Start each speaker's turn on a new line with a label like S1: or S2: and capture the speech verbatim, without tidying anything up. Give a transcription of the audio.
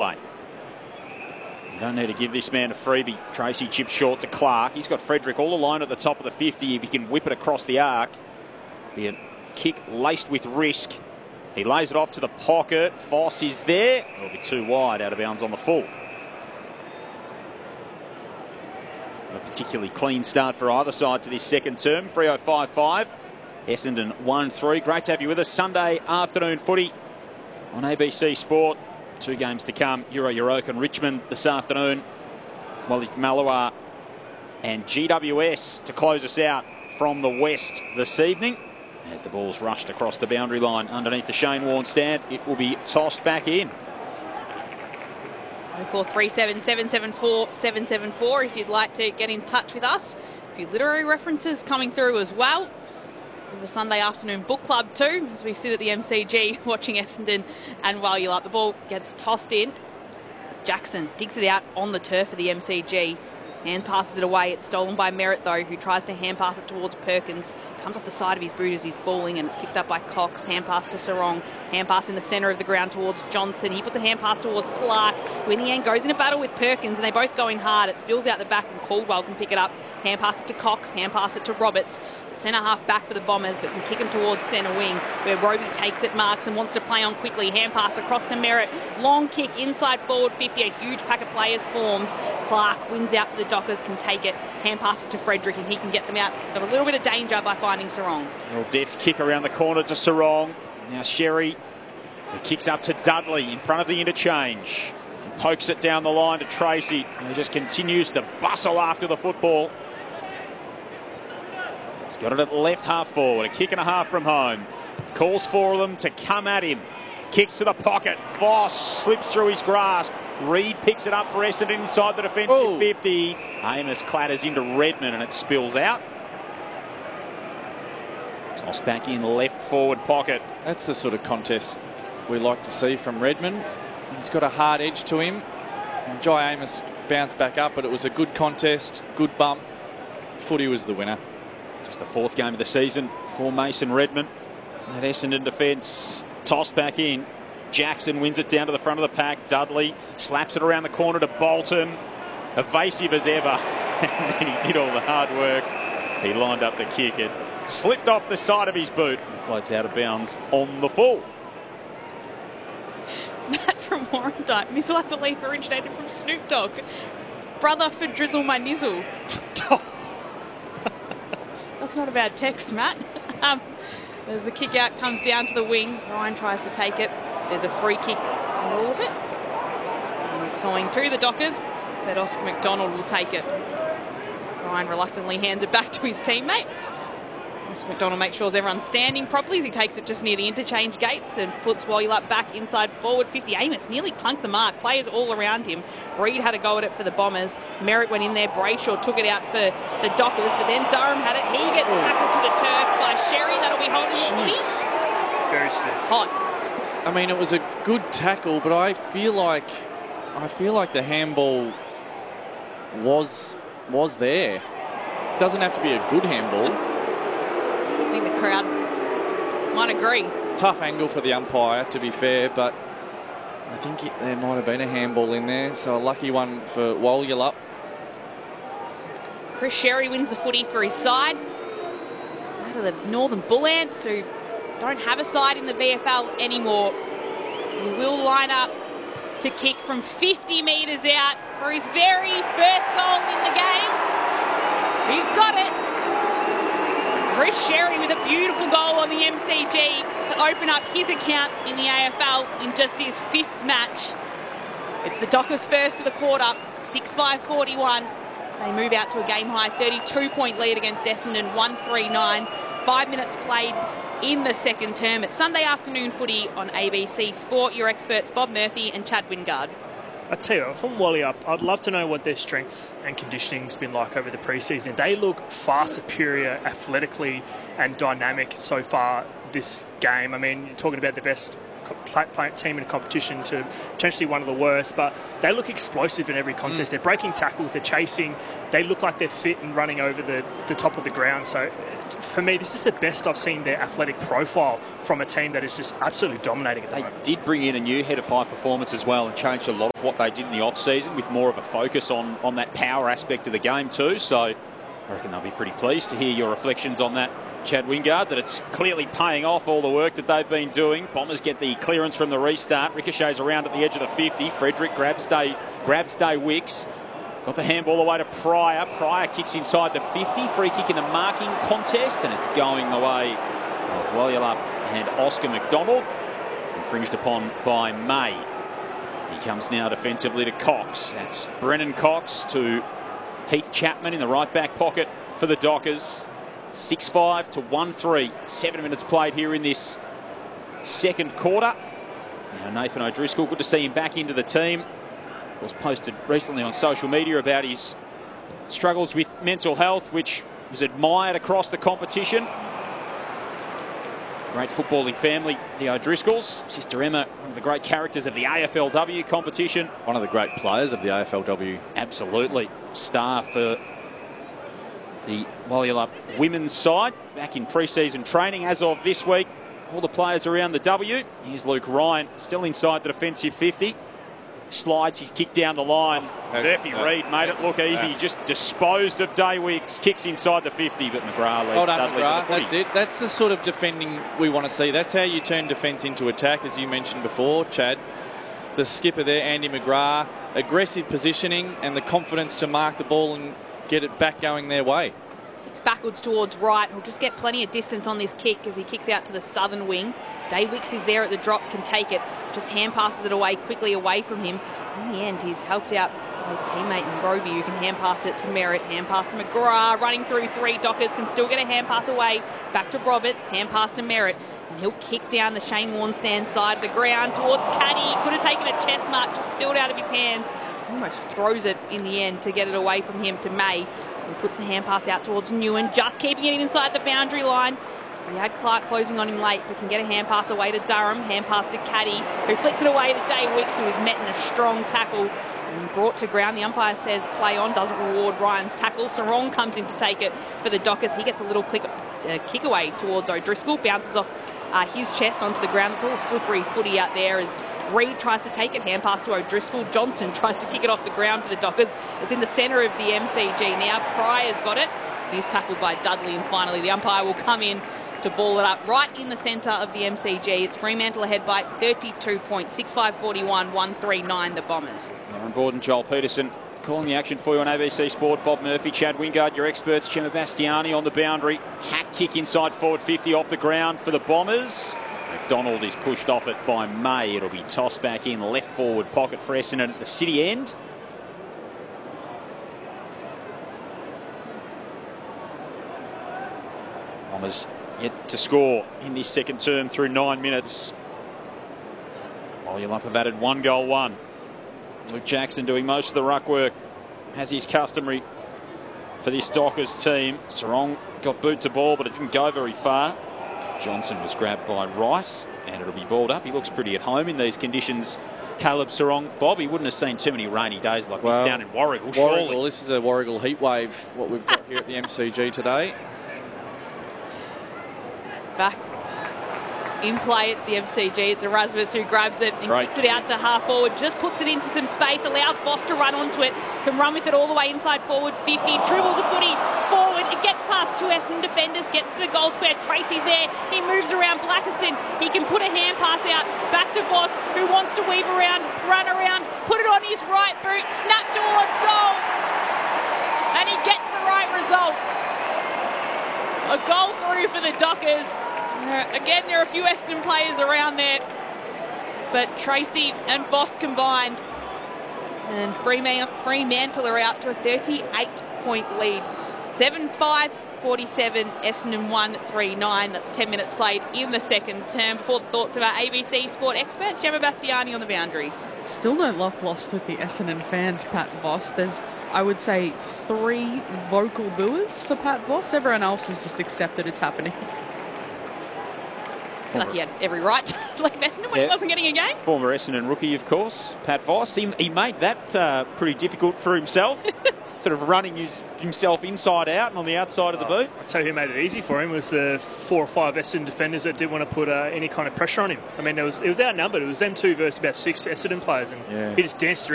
S1: way. You don't need to give this man a freebie. Tracy chips short to Clark. He's got Frederick all alone at the top of the fifty. If he can whip it across the arc, be a kick laced with risk. He lays it off to the pocket. Foss is there. It'll be too wide, out of bounds on the full. A particularly clean start for either side to this second term. Freo five five. Essendon one three. Great to have you with us. Sunday afternoon footy on A B C Sport. Two games to come. Euro Euroke and Richmond this afternoon. Wally Malawa and G W S to close us out from the west this evening. As the ball's rushed across the boundary line underneath the Shane Warne stand, it will be tossed back in.
S2: oh four three seven, seven seven four, seven seven four if you'd like to get in touch with us. A few literary references coming through as well. The Sunday afternoon book club too, as we sit at the M C G watching Essendon and Waliup. The ball gets tossed in. Jackson digs it out on the turf of the M C G. Hand passes it away. It's stolen by Merritt, though, who tries to hand pass it towards Perkins. Comes off the side of his boot as he's falling, and it's picked up by Cox. Hand pass to Sarong. Hand pass in the centre of the ground towards Johnson. He puts a hand pass towards Clark. Winningham goes in a battle with Perkins, and they both going hard. It spills out the back, and Caldwell can pick it up. Hand pass it to Cox. Hand pass it to Roberts. Centre half back for the Bombers, but can kick him towards centre wing, where Roby takes it, marks, and wants to play on quickly. Hand pass across to Merritt. Long kick inside forward fifty. A huge pack of players forms. Clark wins out for the Dockers, can take it. Hand pass it to Frederick, and he can get them out of a little bit of danger by finding Sarong.
S1: Well, deft kick around the corner to Sarong. Now Sherry. He kicks up to Dudley in front of the interchange. He pokes it down the line to Tracy. And he just continues to bustle after the football. He's got it at left half forward. A kick and a half from home. Calls for them to come at him. Kicks to the pocket. Voss slips through his grasp. Reed picks it up for Essendon inside the defensive oh. fifty. Amos clatters into Redmond and it spills out. Toss back in left forward pocket.
S3: That's the sort of contest we like to see from Redmond. He's got a hard edge to him. And Jai Amos bounced back up, but it was a good contest, good bump. Footy was the winner.
S1: Just the fourth game of the season for Mason Redmond. That Essendon defence tossed back in. Jackson wins it down to the front of the pack. Dudley slaps it around the corner to Bolton. Evasive as ever. And then he did all the hard work. He lined up the kick. It slipped off the side of his boot and floats out of bounds on the full.
S2: Matt from Warrandyte. Missile, I believe, originated from Snoop Dogg. Brother for Drizzle my nizzle. That's not a bad text, Matt. Um, there's the kick out, comes down to the wing. Ryan tries to take it. There's a free kick in all of it. And it's going to the Dockers, but Oscar McDonald will take it. Ryan reluctantly hands it back to his teammate. Oscar McDonald makes sure everyone's standing properly as he takes it just near the interchange gates and puts Waliup back inside forward fifty. Amos nearly clunked the mark. Players all around him. Reed had a go at it for the Bombers. Merritt went in there. Brayshaw took it out for the Dockers, but then Durham had it. He gets tackled to the turf by Sherry. That'll be holding the footy.
S4: Very stiff.
S2: Hot.
S3: I mean, it was a good tackle, but I feel like I feel like the handball was was there. Doesn't have to be a good handball.
S2: I think the crowd might agree.
S3: Tough angle for the umpire, to be fair, but I think it, there might have been a handball in there. So a lucky one for Waliup.
S2: Chris Sherry wins the footy for his side. Out of the Northern Bull Ants, who don't have a side in the V F L anymore. He will line up to kick from fifty metres out for his very first goal in the game. He's got it. Chris Sherry with a beautiful goal on the M C G to open up his account in the A F L in just his fifth match. It's the Dockers' first of the quarter, six five forty-one. They move out to a game-high thirty-two point lead against Essendon, one three nine. Five minutes played in the second term. It's Sunday afternoon footy on A B C Sport. Your experts Bob Murphy and Chad Wingard.
S4: I tell you, from Waliup, I'd love to know what their strength and conditioning's been like over the preseason. They look far superior athletically and dynamic so far this game. I mean, you're talking about the best team in a competition to potentially one of the worst, but they look explosive in every contest. Mm. They're breaking tackles, they're chasing, they look like they're fit and running over the, the top of the ground. So for me, this is the best I've seen their athletic profile from a team that is just absolutely dominating at the
S1: they
S4: moment.
S1: They did bring in a new head of high performance as well and changed a lot of what they did in the off-season with more of a focus on, on that power aspect of the game too. So I reckon they'll be pretty pleased to hear your reflections on that, Chad Wingard, that it's clearly paying off all the work that they've been doing. Bombers get the clearance from the restart. Ricochets around at the edge of the fifty. Frederick grabs Day, grabs Day Wicks. Got the handball away to Pryor. Pryor kicks inside the fifty. Free kick in the marking contest, and it's going the way of Walyalup and Oscar McDonald. Infringed upon by May. He comes now defensively to Cox. That's Brennan Cox to Heath Chapman in the right back pocket for the Dockers. six five to one three. Seven minutes played here in this second quarter. Now Nathan O'Driscoll, good to see him back into the team. Was posted recently on social media about his struggles with mental health, which was admired across the competition. Great footballing family, the O'Driscolls. Sister Emma, one of the great characters of the A F L W competition.
S3: One of the great players of the A F L W.
S1: Absolutely. Star for the Walyalup women's side. Back in pre-season training as of this week. All the players around the W. Here's Luke Ryan, still inside the defensive fifty. Slides his kick down the line.
S3: Oh,
S1: Murphy
S3: yeah.
S1: Reid made it look easy.
S3: Yeah.
S1: Just disposed of Daywicks. Kicks inside the fifty, but McGrath leads
S3: Hold on,
S1: Dudley
S3: McGrath.
S1: to the
S3: That's it. That's the sort of defending we want to see. That's how you turn defence into attack, as you mentioned before, Chad. The skipper there, Andy McGrath, aggressive positioning and the confidence to mark the ball and get it back going their way.
S2: It's backwards towards right. He'll just get plenty of distance on this kick as he kicks out to the southern wing. Daywicks is there at the drop, can take it. Just hand passes it away quickly away from him. In the end, he's helped out by his teammate in Roby, who can hand pass it to Merritt. Hand pass to McGrath. Running through three. Dockers can still get a hand pass away. Back to Roberts. Hand pass to Merritt. And he'll kick down the Shane Warnstand side of the ground towards Caddy. Could have taken a chest mark, just spilled out of his hands. Almost throws it in the end to get it away from him to May. He puts the hand pass out towards Newen, just keeping it inside the boundary line. We had Clark closing on him late, but can get a hand pass away to Durham. Hand pass to Caddy, who flicks it away to Daywicks, who was met in a strong tackle and brought to ground. The umpire says play on, doesn't reward Ryan's tackle. Sarong comes in to take it for the Dockers. He gets a little click, uh, kick away towards O'Driscoll, bounces off uh, his chest onto the ground. It's all slippery footy out there as Reid tries to take it. Hand pass to O'Driscoll. Johnson tries to kick it off the ground for the Dockers. It's in the centre of the M C G now. Pryor's got it. He's tackled by Dudley, and finally the umpire will come in to ball it up right in the centre of the M C G. It's Fremantle ahead by thirty-two points, six five forty-one, one thirty-nine the Bombers.
S1: Aaron Borden, Joel Peterson calling the action for you on A B C Sport. Bob Murphy, Chad Wingard, your experts. Gemma Bastiani on the boundary. Hack kick inside forward fifty off the ground for the Bombers. McDonald is pushed off it by May. It'll be tossed back in left forward pocket for Essendon at the City end. Bombers yet to score in this second term through nine minutes. Walyalup have added one goal one. Luke Jackson doing most of the ruck work, as is customary for this Dockers team. Sarong got boot to ball, but it didn't go very far. Johnson was grabbed by Rice, and it'll be balled up. He looks pretty at home in these conditions. Caleb Sarong. Bob, he wouldn't have seen too many rainy days like
S3: well,
S1: this down in Warragul, surely.
S3: Warragul, this is a Warragul heat wave, what we've got here at the M C G today.
S2: Back in play at the M C G. It's Erasmus who grabs it and
S3: Great.
S2: kicks it out to half forward. Just puts it into some space, allows Voss to run onto it, can run with it all the way inside forward fifty, dribbles a footy forward. It gets past two Essendon defenders, gets to the goal square. Tracy's there. He moves around Blackiston. He can put a hand pass out back to Voss, who wants to weave around, run around, put it on his right boot, snap towards goal, and he gets the right result. A goal through for the Dockers. Uh, again, there are a few Essendon players around there, but Tracy and Voss combined, and Fremantle, Fremantle are out to a thirty-eight point lead. seven five forty-seven, Essendon one three nine. That's ten minutes played in the second term. Before the thoughts of our A B C Sport experts, Gemma Bastiani on the boundary.
S5: Still no love lost with the Essendon fans, Pat Voss. There's, I would say, three vocal booers for Pat Voss. Everyone else has just accepted it's happening.
S2: like he had every right to like Essendon when
S1: Yeah.
S2: he wasn't getting a game.
S1: Former Essendon rookie, of course, Pat Voss. He, he made that uh, pretty difficult for himself, sort of running his, himself inside out and on the outside of the boot.
S4: I'd say who made it easy for him was the four or five Essendon defenders that didn't want to put uh, any kind of pressure on him. I mean, it was, it was outnumbered. It was them two versus about six Essendon players, and
S1: Yeah.
S4: he just danced around